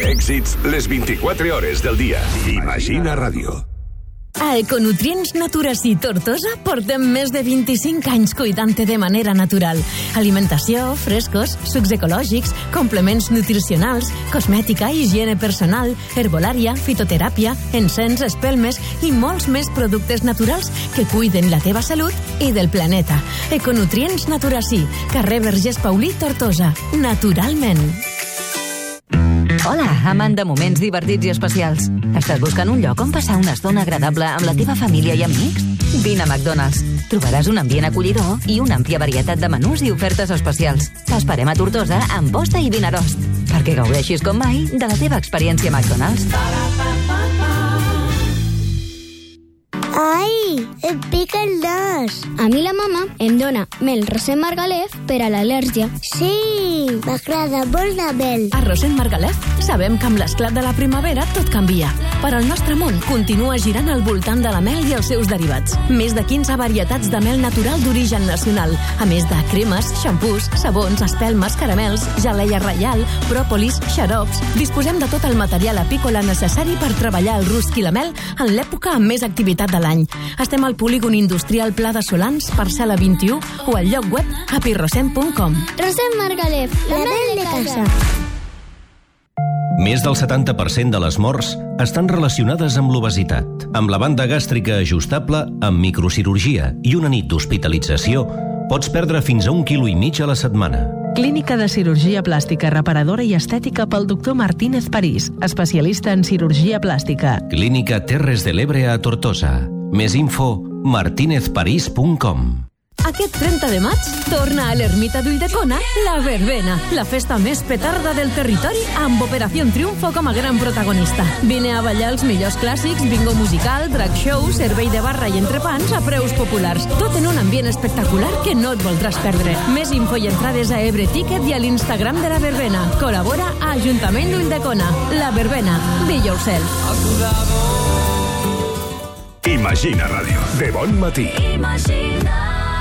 èxits les 24 hores del dia. Imagina Ràdio. A Econutrients Naturací Tortosa portem més de 25 anys cuidant-te de manera natural. Alimentació, frescos, sucs ecològics, complements nutricionals, cosmètica, higiene personal, herbolària, fitoteràpia, encens, espelmes i molts més productes naturals que cuiden la teva salut i del planeta. Econutrients Naturací, carrer Vergés Paulí, Tortosa. Naturalment. Hola, amant de moments divertits i especials. Estàs buscant un lloc on passar una estona agradable amb la teva família i amics? Vine a McDonald's. Trobaràs un ambient acollidor i una àmplia varietat de menús i ofertes especials. T'esperem a Tortosa amb posta i vinarost, perquè gaudeixis com mai de la teva experiència McDonald's. Ai, em pica el nas. A mi la mama em dona mel Rossend Margalef per a l'al·lèrgia. Sí, m'agrada molt la mel. A Rossend Margalef sabem que amb l'esclat de la primavera tot canvia, però el nostre món continua girant al voltant de la mel i els seus derivats. Més de 15 varietats de mel natural d'origen nacional, a més de cremes, xampús, sabons, espelmes, caramels, geleia reial, pròpolis, xarops. Disposem de tot el material apícola necessari per treballar el rusc i la mel en l'època amb més activitat de l'any. Estem al polígon industrial Pla de Solans, parcel·la 21, o al lloc web happyrossend.com. Rossend Margalef, la mel de casa. Més del 70% de les morts estan relacionades amb l'obesitat. Amb la banda gàstrica ajustable, amb microcirurgia i una nit d'hospitalització, pots perdre fins a 1,5 kg a la setmana. Clínica de cirurgia plàstica reparadora i estètica pel doctor Martínez París, especialista en cirurgia plàstica. Clínica Terres de l'Ebre a Tortosa. Més info, martinezparís.com. Aquest 30 de maig torna a l'Ermita d'Ulldecona la Verbena, la festa més petarda del territori amb Operació Triunfo com a gran protagonista. Vine a ballar els millors clàssics, bingo musical, drag show, servei de barra i entrepans a preus populars. Tot en un ambient espectacular que no et voldràs perdre. Més info i entrades a Ebre Ticket i a l'Instagram de la Verbena. Col·labora a Ajuntament d'Ulldecona. La Verbena. Be yourself. Imagina Ràdio. De bon matí. Imagina.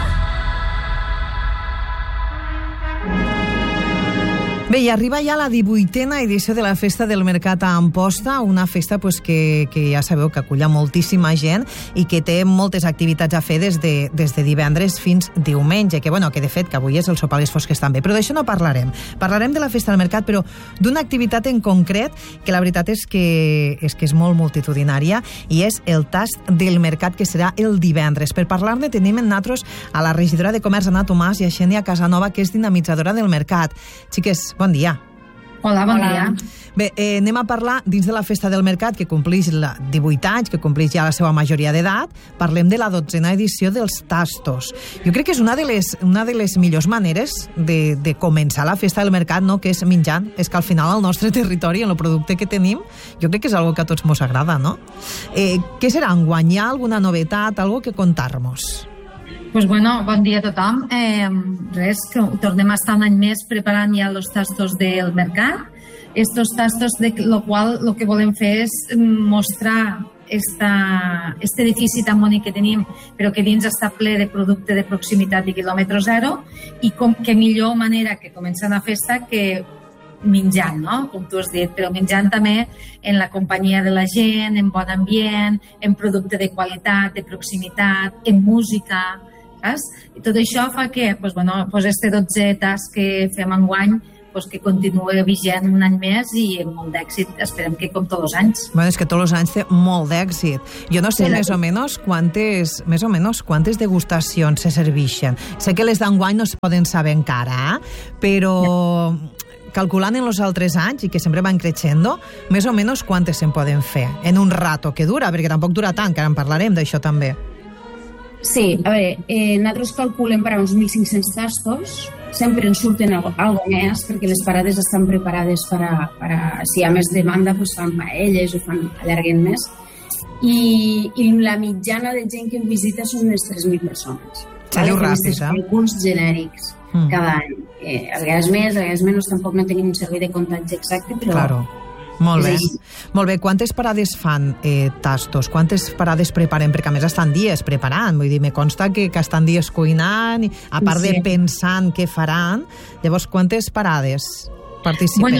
Bé, i arriba ja la 18a edició de la Festa del Mercat a Amposta, una festa que ja sabeu que acull moltíssima gent i que té moltes activitats a fer des de divendres fins diumenge, que de fet que avui és el sopar a les fosques també, però d'això no parlarem. Parlarem de la Festa del Mercat, però d'una activitat en concret que la veritat és que és molt multitudinària i és el tast del mercat, que serà el divendres. Per parlar-ne tenim en nosaltres a la regidora de Comerç, Anna Tomàs, i a Xènia Casanova, que és dinamitzadora del mercat. Xiques, bon dia. Hola, bon dia. Bé, anem a parlar dins de la Festa del Mercat, que compleix 18 anys, que compleix ja la seva majoria d'edat. Parlem de la 12a edició dels tastos. Jo crec que és una de les millors maneres de començar la Festa del Mercat, no?, que és menjant. És que al final al nostre territori, en el producte que tenim, jo crec que és algo que a tots mos agrada, no? Què serà enguany? Hi ha alguna novetat, algo que contar-nos? Pues bueno, bon dia a tothom. Res, que tornem a estar un any més preparant ja els tastos del mercat. Estos tastos de lo qual lo que volem fer és mostrar este edifici tan bonic que tenim, però que dins està ple de producte de proximitat i quilòmetre zero, i que millor manera que començar una festa que menjant, no? Com tu has dit, però menjant també en la companyia de la gent, en bon ambient, en producte de qualitat, de proximitat, en música, saps? I tot això fa que este 12 tast que fem enguany que continua vigent un any més i amb molt d'èxit, esperem que com tots els anys. Bueno, és que tots els anys té molt d'èxit. Jo no sé més o menys quantes degustacions se serveixen. Sé que les d'enguany no es poden saber encara, però calculant en els altres anys, i que sempre van creixendo, més o menys quantes se'n poden fer en un rato que dura, perquè tampoc dura tant, que ara en parlarem d'això també. Sí, a veure, nosaltres calculem per a uns 1.500 tastos, sempre en surten algo més, perquè les parades estan preparades per a si hi ha més demanda, fan paelles o allarguen més, i la mitjana de gent que em visita són unes 3.000 persones. Saliu ràpid, Alguns genèrics cada any. A vegades més, a vegades menys, tampoc no tenim un servei de comptatge exacte, però... Claro. Molt bé. Quantes parades fan tastos? Quantes parades preparen? Perquè a més estan dies preparant. Vull dir, me consta que estan dies cuinant, a part de pensant què faran. Llavors, quantes parades participen? Bueno,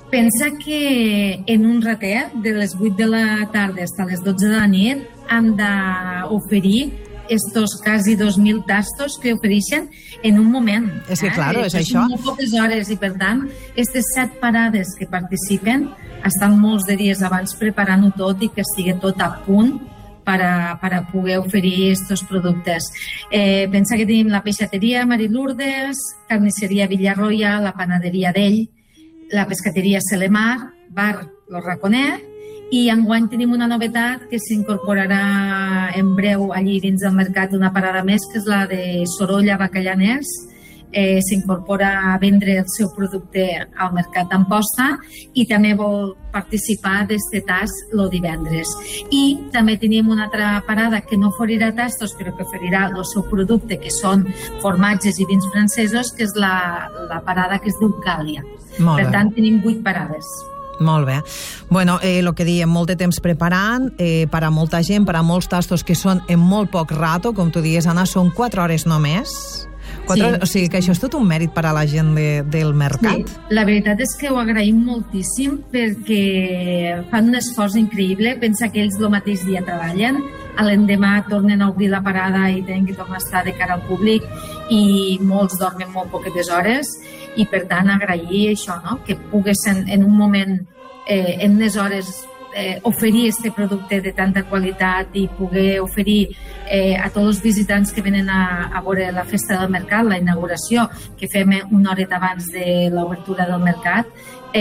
Pensa que en un ratet, de les 8 de la tarda fins a les 12 de la nit, han d'oferir estos quasi 2.000 tastos que ofereixen en un moment. És que, claro, és això. Són molt poques hores i, per tant, aquestes 7 parades que participen estan molts de dies abans preparant-ho tot i que estigui tot a punt per a poder oferir aquests productes. Pensa que tenim la peixateria Mari Lourdes, carnisseria Villarroya, la panaderia d'Ell, la pescateria Celemar, bar Los Raconet, i enguany tenim una novetat que s'incorporarà en breu allí dins del mercat una parada més, que és la de Sorolla Bacallaners. S'incorpora a vendre el seu producte al mercat d'Amposta i també vol participar d'este tast el divendres. I també tenim una altra parada que no oferirà tastos, però que oferirà el seu producte, que són formatges i vins francesos, que és la parada que es diu Gàlia. Per tant, tenim 8 parades. Molt bé. Bueno, el que diem, molt de temps preparant, per a molta gent, per a molts tastos que són en molt poc rato, com tu dius, Anna, són 4 hores només. 4 hores, o sigui que això és tot un mèrit per a la gent del mercat. Sí, la veritat és que ho agraïm moltíssim perquè fan un esforç increïble. Pensa que ells el mateix dia treballen, l'endemà tornen a obrir la parada i tenen que tornar a estar de cara al públic i molts dormen molt poquetes hores i per tant agrair això, no? Que poguessin en un moment, en unes hores, oferir este producte de tanta qualitat i poder oferir a tots els visitants que venen a veure la festa del mercat, la inauguració que fem una horeta abans de l'obertura del mercat,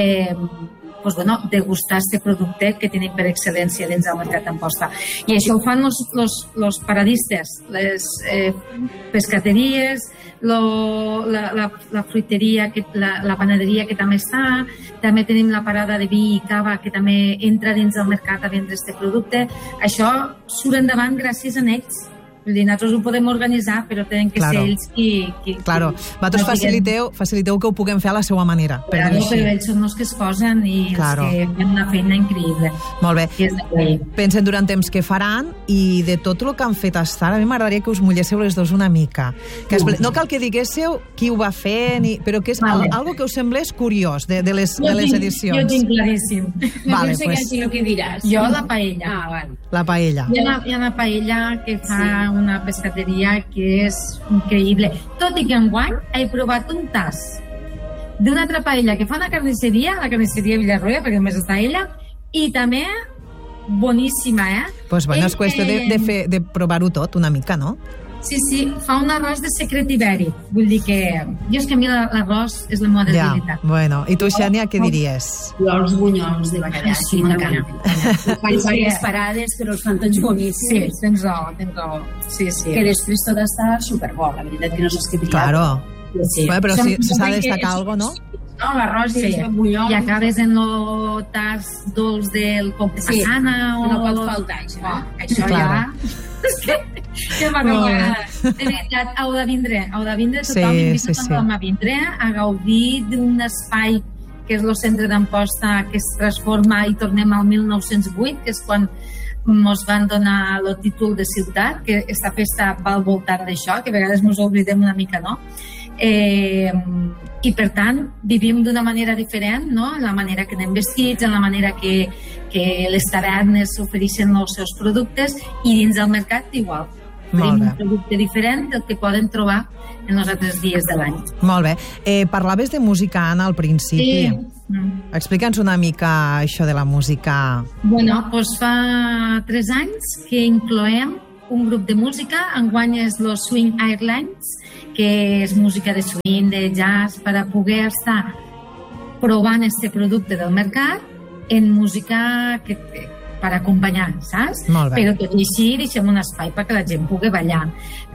degustar este producte que tenim per excel·lència dins del mercat d'Amposta. I això ho fan els paradistes, les pescateries, la fruiteria, la panaderia que també està, també tenim la parada de vi i cava que també entra dins del mercat a vendre este producte. Això surt endavant gràcies a ells. Nosaltres ho podem organitzar, però tenen que ser ells qui... Claro, vosaltres faciliteu que ho puguem fer a la seva manera. Però ells són els que es posen i els que fan una feina increïble. Molt bé. Pensen durant temps que faran i de tot el que han fet fins ara, a mi m'agradaria que us mulléssiu les dos una mica. No cal que diguéssiu qui ho va fer, però que és algo que us semblés curiós de les edicions. Jo tinc claríssim. No sé què diràs. Jo la paella. La paella. Hi ha una paella que fa una pescateria que és increïble. Tot i que enguany he provat un tast d'una altra paella que fa una carnisseria, la carnisseria Villarroya, perquè només està ella, i també boníssima, Doncs és qüestió de provar-ho tot una mica, no? Sí, fa un arròs de secret ibèric. Vull dir que... Jo és que a mi l'arròs és la meva debilitat. Bueno, i tu, Xènia, què diries? Jo els bunyols de bacallà. Sí, fan diverses parades, però els fan tots boníssims. Sí, tens raó. Sí. Que després tot està superbo, la veritat que no saps què dir. Claro. Però si s'ha de destacar alguna cosa, no? No, l'arròs i els bunyols. I acabes en el tast dolç del coc de passana. No pot faltar, això. Això ja... Que m'agrada. De veritat, heu de vindre. Tothom invita tothom a vindre a gaudir d'un espai que és el centre d'Amposta, que es transforma i tornem al 1908, que és quan ens van donar el títol de ciutat, que aquesta festa va al voltant d'això, que a vegades ens oblidem una mica, no? I per tant vivim d'una manera diferent, no? En la manera que anem vestits, en la manera que les tavernes ofereixen els seus productes i dins del mercat igual. Oferim un producte diferent del que poden trobar en els altres dies de l'any. Molt bé. Parlaves de música, Anna, al principi. Explica'ns una mica això de la música. Doncs fa 3 anys que incloem un grup de música, enguany és el Swing Airlines, que és música de swing, de jazz, per a poder estar provant este producte del mercat en música per acompanyar, saps? Però tot i així deixem un espai perquè la gent pugui ballar.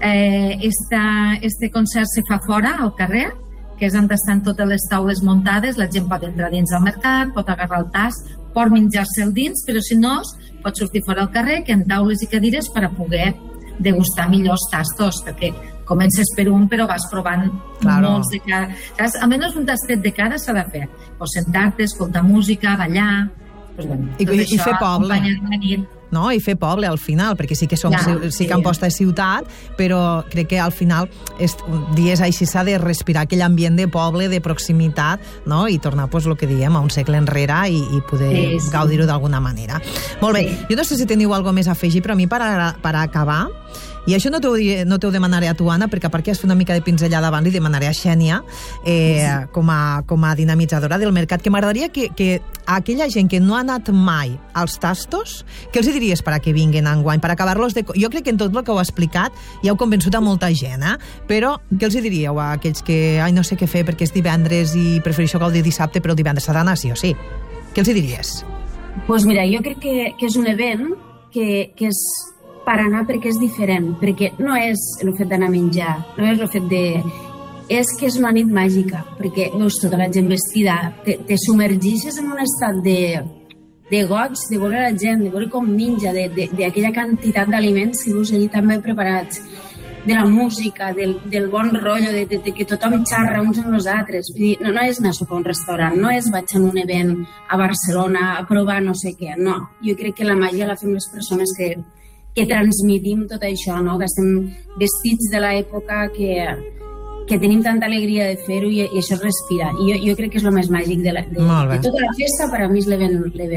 Este concert se fa fora, al carrer, que és on estan totes les taules muntades, la gent pot entrar dins del mercat, pot agarrar el tast, pot menjar-se el dins, però si no, pot sortir fora al carrer, que hi ha taules i cadires per a poder degustar millors tastos, perquè comences per un, però vas provant molts de cada... Saps? Almenys un tastet de cada s'ha de fer. Pots sentar-te, escoltar música, ballar... I fer poble. no? I fer poble al final, perquè sí que que Amposta és ciutat, però crec que al final dies així s'ha de respirar aquell ambient de poble, de proximitat, no? I tornar, pues, el que diem, a un segle enrere i poder gaudir-ho d'alguna manera. Molt bé, jo no sé si teniu alguna més a afegir, però a mi per acabar, i això no t'ho demanaré a tu, Anna, perquè a part que has fet una mica de pinzellada abans, li demanaré a Xènia, com a dinamitzadora del mercat, que m'agradaria que aquella gent que no ha anat mai als tastos, què els diries per a que vinguin enguany, per acabar-los de... Jo crec que en tot el que heu explicat ja heu convençut a molta gent, però què els diríeu a aquells que no sé què fer perquè és divendres i prefereixo gaudir dissabte, però divendres s'ha d'anar sí o sí? Què els diries? Doncs mira, jo crec que és un event que és per anar perquè és diferent, perquè no és el fet d'anar a menjar, no és el fet de... És que és una nit màgica, perquè veus tota la gent vestida, te submergixes en un estat de goig, de veure la gent, de veure com menja, d'aquella quantitat d'aliments que veus allà tan ben preparats, de la música, del bon rotllo, de que tothom xarra uns amb els altres. No és anar a sopar a un restaurant, no és vaig a un event a Barcelona a provar no sé què, no. Jo crec que la màgia la fem les persones que transmitim tot això, no? Que estem vestits de l'època, que tenim tanta alegria de fer-ho i això es respira. I jo crec que és el més màgic de tota la festa, per a mi és l'event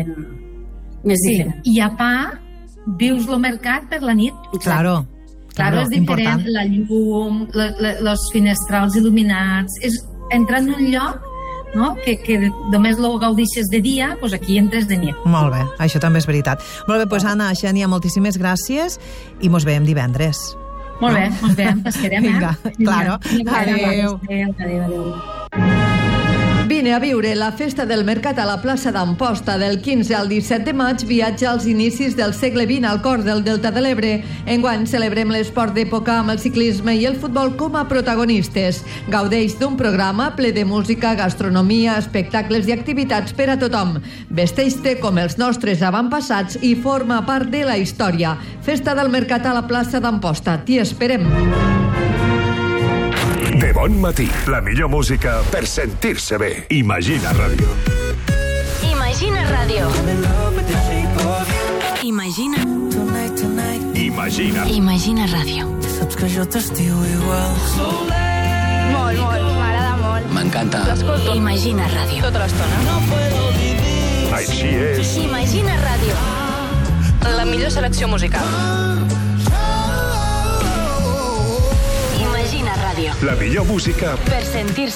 més diferent. I a part, vius el mercat per la nit. Claro, és diferent, la llum, els finestrals il·luminats, és entrar en un lloc, no? Que només el gaudixes de dia, doncs aquí entres de nit. Molt bé, això també és veritat. Molt bé, doncs Anna, Xènia, moltíssimes gràcies i mos veiem divendres. Molt bé, mos veiem, t'esperem, Vinga, claro. Adéu. Adéu. Vine a viure la festa del mercat a la plaça d'Amposta del 15 al 17 de maig, viatge als inicis del segle XX al cor del Delta de l'Ebre. Enguany celebrem l'esport d'època amb el ciclisme i el futbol com a protagonistes. Gaudeix d'un programa ple de música, gastronomia, espectacles i activitats per a tothom. Vesteix-te com els nostres avantpassats i forma part de la història. Festa del mercat a la plaça d'Amposta. T'hi esperem. De bon matí, la millor música per sentir-se bé. Imagina Ràdio. Imagina Ràdio. Imagina. Imagina. Imagina Ràdio. Saps que jo t'estimo igual. Molt, m'agrada molt. M'encanta. L'escolto. Imagina Ràdio. Tota l'estona. Així és. Imagina Ràdio. La millor selecció musical. Imagina Ràdio. La millor música per sentir-se